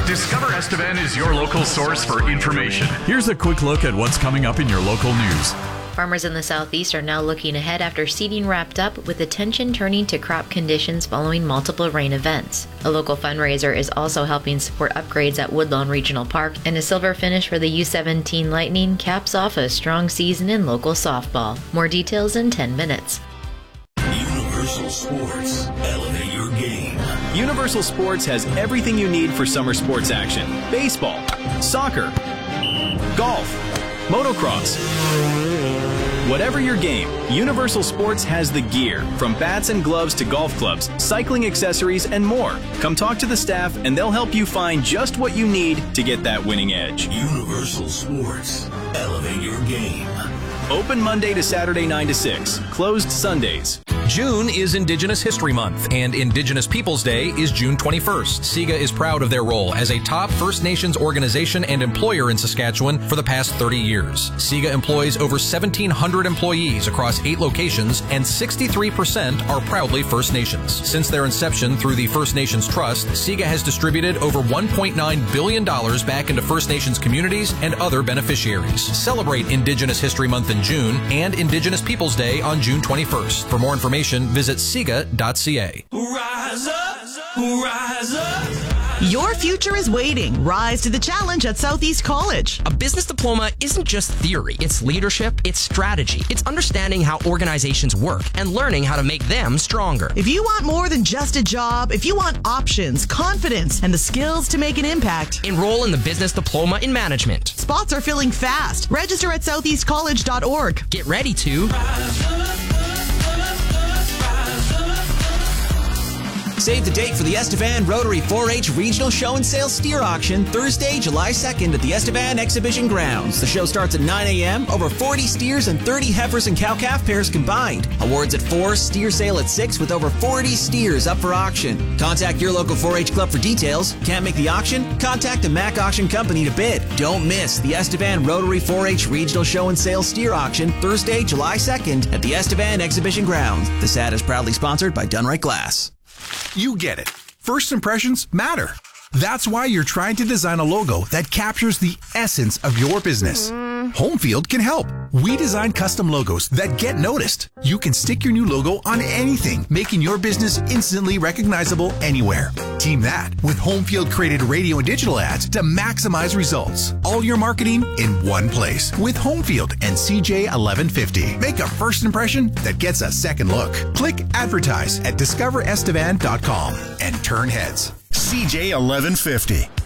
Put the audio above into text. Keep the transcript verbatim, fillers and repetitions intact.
Discover Estevan is your local source for information. Here's a quick look at what's coming up in your local news. Farmers in the southeast are now looking ahead after seeding wrapped up, with attention turning to crop conditions following multiple rain events. A local fundraiser is also helping support upgrades at Woodlawn Regional Park, and a silver finish for the U seventeen Lightning caps off a strong season in local softball. More details in ten minutes. Universal Sports. Elevate your game. Universal Sports has everything you need for summer sports action. Baseball, soccer, golf, motocross. Whatever your game, Universal Sports has the gear, from bats and gloves to golf clubs, cycling accessories, and more. Come talk to the staff and they'll help you find just what you need to get that winning edge. Universal Sports. Elevate your game. Open Monday to Saturday nine to six. Closed Sundays. June is Indigenous History Month, and Indigenous Peoples Day is June twenty-first. SIGA is proud of their role as a top First Nations organization and employer in Saskatchewan for the past thirty years. SIGA employs over seventeen hundred employees across eight locations, and sixty-three percent are proudly First Nations. Since their inception through the First Nations Trust, SIGA has distributed over one point nine billion dollars back into First Nations communities and other beneficiaries. Celebrate Indigenous History Month in June and Indigenous Peoples Day on June twenty-first. For more information, visit siga dot c a. Rise up, rise up. Your future is waiting. Rise to the challenge at Southeast College. A business diploma isn't just theory. It's leadership, it's strategy. It's understanding how organizations work and learning how to make them stronger. If you want more than just a job, if you want options, confidence, and the skills to make an impact, enroll in the Business Diploma in Management. Spots are filling fast. Register at southeast college dot org. Get ready to rise up. Save the date for the Estevan Rotary four H Regional Show and Sale Steer Auction Thursday, July second at the Estevan Exhibition Grounds. The show starts at nine a.m. Over forty steers and thirty heifers and cow-calf pairs combined. Awards at four, steer sale at six with over forty steers up for auction. Contact your local four H club for details. Can't make the auction? Contact the Mac Auction Company to bid. Don't miss the Estevan Rotary four H Regional Show and Sale Steer Auction Thursday, July second at the Estevan Exhibition Grounds. This ad is proudly sponsored by Dunright Glass. You get it. First impressions matter. That's why you're trying to design a logo that captures the essence of your business. Homefield can help. We design custom logos that get noticed. You can stick your new logo on anything, making your business instantly recognizable anywhere. Team that with Homefield created radio and digital ads to maximize results. All your marketing in one place with Homefield and C J eleven fifty. Make a first impression that gets a second look. Click advertise at discover estevan dot com and turn heads. C J eleven fifty.